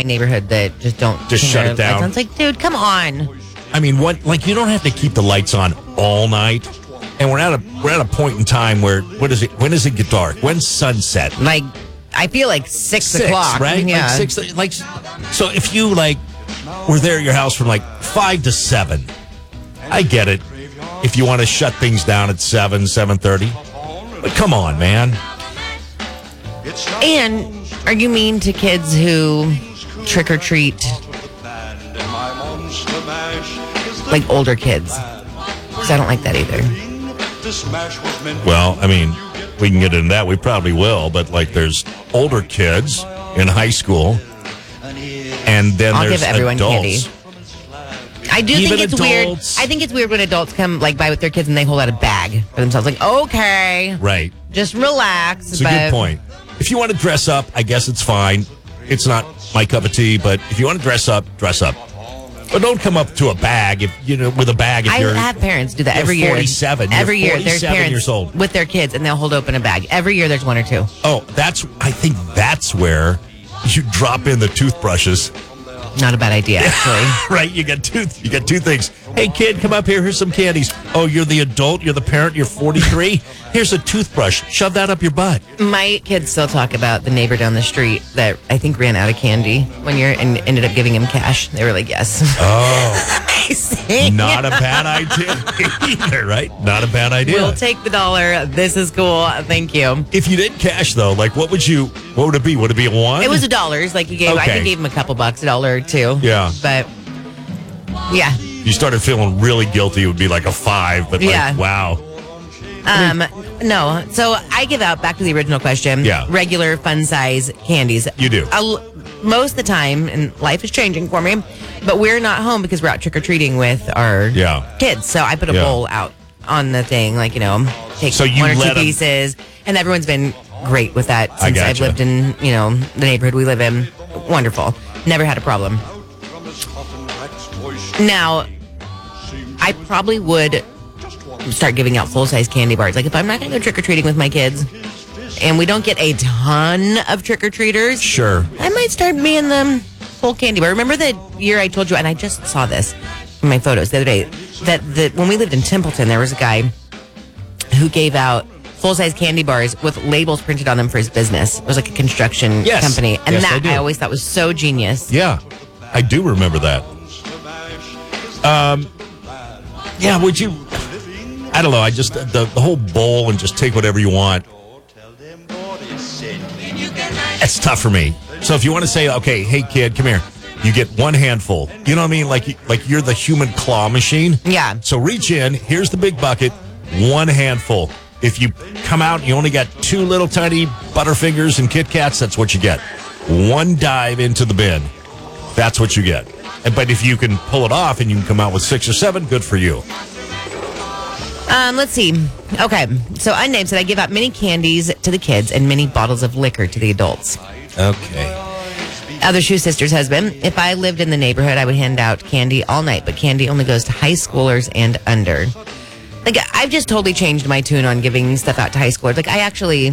my neighborhood that just don't Just shut it down. It's like, dude, come on. I mean, you don't have to keep the lights on all night. And we're at a point in time where when does it get dark? When's sunset? Like, I feel like 6 o'clock. Right? Yeah. So if you were there at your house from 5 to 7, I get it. If you want to shut things down at 7:30, but come on, man. And are you mean to kids who trick or treat like older kids? Because I don't like that either. Well, I mean, we can get into that. We probably will. But there's older kids in high school, and then I'll there's give everyone adults. candy. I do Even think it's weird. I think it's weird when adults come by with their kids and they hold out a bag for themselves. Like, okay, Right. just relax. It's a good point. If you want to dress up, I guess it's fine. It's not my cup of tea, but if you want to dress up, dress up. But don't come up to a bag with a bag. I have parents do that every year. 47. Every You're year, there's 47 parents years old. with their kids, and they'll hold open a bag. Every year, there's one or two. Oh, I think that's where you drop in the toothbrushes. Not a bad idea, actually. Right? You got two things. Hey, kid, come up here. Here's some candies. Oh, you're the adult. You're the parent. You're 43. Here's a toothbrush. Shove that up your butt. My kids still talk about the neighbor down the street that I think ran out of candy one year and ended up giving him cash. They were like, yes. Oh. Amazing. Not a bad idea either, right? Not a bad idea. We'll take the $1. This is cool. Thank you. If you did cash, though, what would it be? Would it be a $1? It was $1. I think gave him a couple bucks, $1 or $2. Yeah. But, yeah. You started feeling really guilty. It would be like a $5, but wow. No. So I give out, back to the original question, regular fun size candies. You do. Most of the time, and life is changing for me, but we're not home because we're out trick-or-treating with our kids. So I put a bowl out on the thing, take one or two pieces. And everyone's been great with that since I've lived in, the neighborhood we live in. Wonderful. Never had a problem. Now, I probably would start giving out full-size candy bars. If I'm not going to go trick-or-treating with my kids and we don't get a ton of trick-or-treaters, sure, I might start being the full candy bar. Remember the year I told you, and I just saw this in my photos the other day, that when we lived in Templeton, there was a guy who gave out full-size candy bars with labels printed on them for his business. It was like a construction company. And I always thought was so genius. Yeah, I do remember that. Would you... I don't know. I just the whole bowl and just take whatever you want. It's tough for me. So if you want to say, okay, hey kid, come here, you get one handful. You know what I mean? Like you're the human claw machine. Yeah. So reach in. Here's the big bucket. One handful. If you come out and you only got 2 little tiny Butterfingers and Kit Kats, that's what you get. One dive into the bin. That's what you get. But if you can pull it off and you can come out with 6 or 7, good for you. Let's see. Okay. So Unnamed said I give out mini candies to the kids and mini bottles of liquor to the adults. Okay. Other Shoe Sister's husband, if I lived in the neighborhood, I would hand out candy all night, but candy only goes to high schoolers and under. I've just totally changed my tune on giving stuff out to high schoolers. I actually,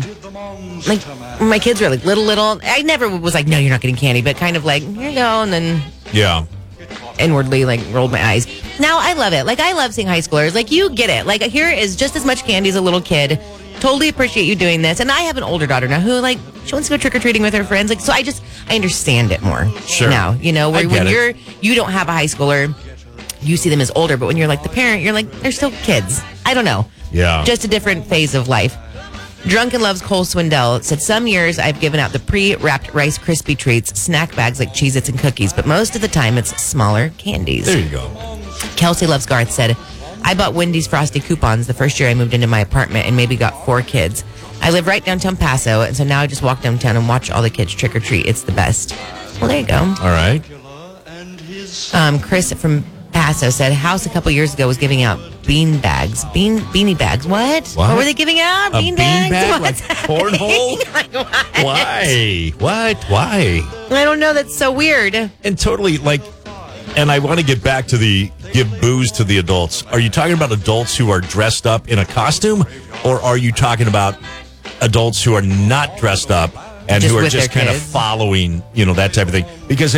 my kids were little. I never was no, you're not getting candy, but kind of here you go, and then inwardly rolled my eyes. Now I love it. I love seeing high schoolers. You get it. Here is just as much candy as a little kid. Totally appreciate you doing this. And I have an older daughter now who she wants to go trick-or-treating with her friends. So I understand it more now. When you don't have a high schooler, you see them as older, but when you're the parent, you're they're still kids. I don't know. Yeah. Just a different phase of life. Drunken Loves Cole Swindell said, some years I've given out the pre-wrapped Rice Krispie treats, snack bags like Cheez-Its and cookies, but most of the time it's smaller candies. There you go. Kelsey Loves Garth said, I bought Wendy's Frosty coupons the first year I moved into my apartment and maybe got 4 kids. I live right downtown Paso, and so now I just walk downtown and watch all the kids trick-or-treat. It's the best. Well, there you go. All right. Chris from Paso said, House a couple years ago was giving out beanie bags. What were they giving out? Bean bags? Bag, like cornhole? Why? What? Why? I don't know. That's so weird. And totally and I want to get back to the give booze to the adults. Are you talking about adults who are dressed up in a costume, or are you talking about adults who are not dressed up and who are just kind of following, that type of thing? Because